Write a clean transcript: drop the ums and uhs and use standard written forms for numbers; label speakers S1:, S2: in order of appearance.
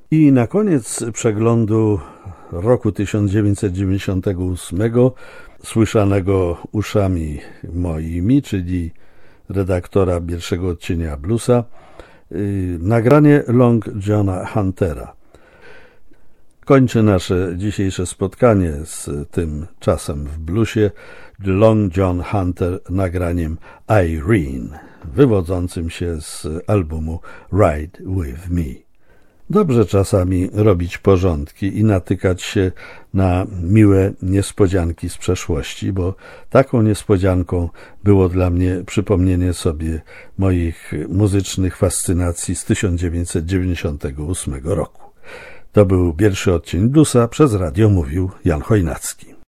S1: I na koniec przeglądu roku 1998, słyszanego uszami moimi, czyli redaktora pierwszego odcienia Bluesa, nagranie Long Johna Huntera. Kończę nasze dzisiejsze spotkanie z tym czasem w bluesie Long John Hunter nagraniem Irene, wywodzącym się z albumu Ride With Me. Dobrze czasami robić porządki i natykać się na miłe niespodzianki z przeszłości, bo taką niespodzianką było dla mnie przypomnienie sobie moich muzycznych fascynacji z 1998 roku. To był pierwszy odcień Bluesa, przez radio mówił Jan Chojnacki.